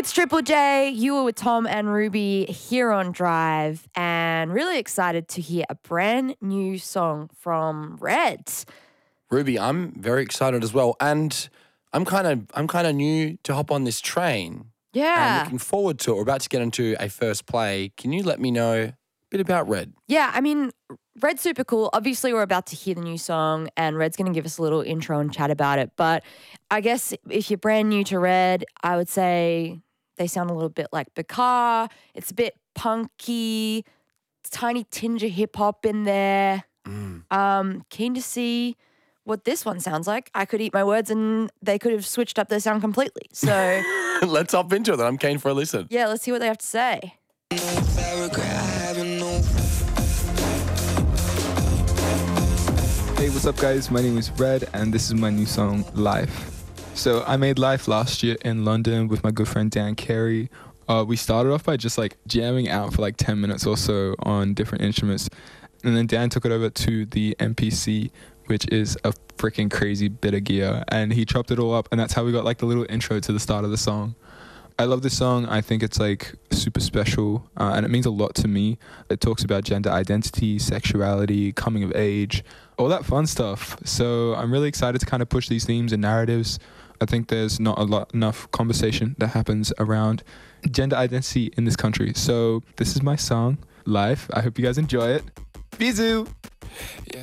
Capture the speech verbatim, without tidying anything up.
It's Triple J. You were with Tom and Ruby here on Drive, and really excited to hear a brand new song from Red. Ruby, I'm very excited as well, and I'm kind of I'm kind of new to hop on this train. Yeah. I'm looking forward to it. We're about to get into a first play. Can you let me know a bit about Red? Yeah, I mean, Red's super cool. Obviously, we're about to hear the new song, and Red's going to give us a little intro and chat about it. But I guess if you're brand new to Red, I would say they sound a little bit like Bakar. It's a bit punky, tiny tinge of hip hop in there. Mm. Um, keen to see what this one sounds like. I could eat my words and they could have switched up their sound completely. So Let's hop into it. I'm keen for a listen. yeah, let's see what they have to say. Hey, what's up guys? My name is Red and this is my new song, Life. So I made Life last year in London with my good friend Dan Carey. Uh, we started off by just like jamming out for like ten minutes or so on different instruments. And then Dan took it over to the M P C, which is a freaking crazy bit of gear. And he chopped it all up and that's how we got like the little intro to the start of the song. I love this song. I think it's like super special uh, and it means a lot to me. It talks about gender identity, sexuality, coming of age, all that fun stuff. So I'm really excited to kind of push these themes and narratives. I think there's not a lot enough conversation that happens around gender identity in this country. So this is my song, Life. I hope you guys enjoy it. Bisous! Yeah.